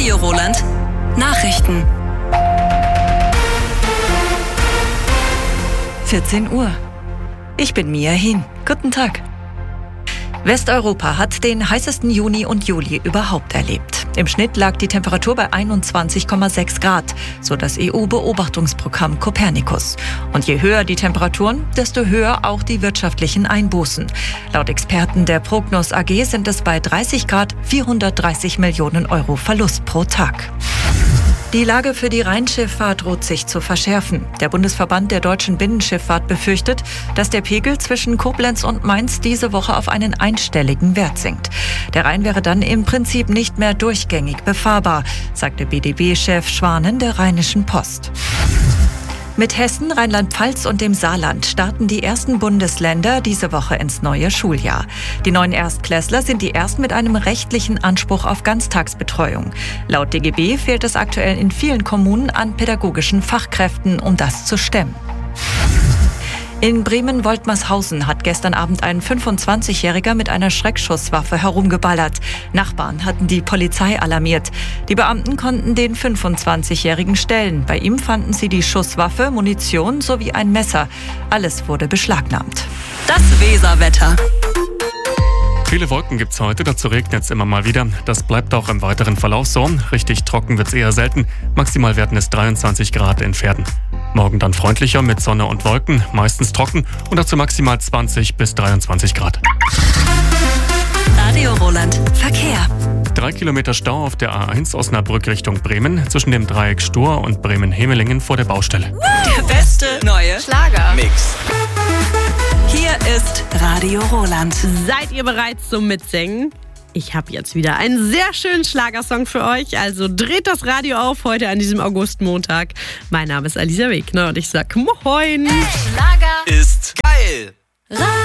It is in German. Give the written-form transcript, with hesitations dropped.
Radio Roland. Nachrichten. 14 Uhr. Ich bin Mia Hin. Guten Tag. Westeuropa hat den heißesten Juni und Juli überhaupt erlebt. Im Schnitt lag die Temperatur bei 21,6 Grad, so das EU-Beobachtungsprogramm Copernicus. Und je höher die Temperaturen, desto höher auch die wirtschaftlichen Einbußen. Laut Experten der Prognos AG sind es bei 30 Grad 430 Millionen Euro Verlust pro Tag. Die Lage für die Rheinschifffahrt droht sich zu verschärfen. Der Bundesverband der deutschen Binnenschifffahrt befürchtet, dass der Pegel zwischen Koblenz und Mainz diese Woche auf einen einstelligen Wert sinkt. Der Rhein wäre dann im Prinzip nicht mehr durchgängig befahrbar, sagte BDB-Chef Schwanen der Rheinischen Post. Mit Hessen, Rheinland-Pfalz und dem Saarland starten die ersten Bundesländer diese Woche ins neue Schuljahr. Die neuen Erstklässler sind die ersten mit einem rechtlichen Anspruch auf Ganztagsbetreuung. Laut DGB fehlt es aktuell in vielen Kommunen an pädagogischen Fachkräften, um das zu stemmen. In Bremen-Woltmershausen hat gestern Abend ein 25-Jähriger mit einer Schreckschusswaffe herumgeballert. Nachbarn hatten die Polizei alarmiert. Die Beamten konnten den 25-Jährigen stellen. Bei ihm fanden sie die Schusswaffe, Munition sowie ein Messer. Alles wurde beschlagnahmt. Das Weserwetter. Viele Wolken gibt's heute, dazu regnet es immer mal wieder. Das bleibt auch im weiteren Verlauf so. Richtig trocken wird's eher selten. Maximal werden es 23 Grad in Verden. Morgen dann freundlicher mit Sonne und Wolken, meistens trocken und dazu maximal 20 bis 23 Grad. Radio Roland. Verkehr. 3 Kilometer Stau auf der A1 Osnabrück Richtung Bremen zwischen dem Dreieck Stur und Bremen-Hemelingen vor der Baustelle. Der beste neue Schlager-Mix. Hier ist Radio Roland. Seid ihr bereit zum Mitsingen? Ich habe jetzt wieder einen sehr schönen Schlagersong für euch. Also dreht das Radio auf heute an diesem Augustmontag. Mein Name ist Alisa Wegner und ich sag Moin. Schlager ist geil.